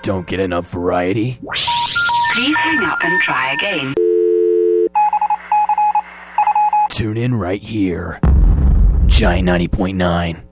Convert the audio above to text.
Don't get enough variety? Please hang up and try again. Tune in right here. Giant 90.9.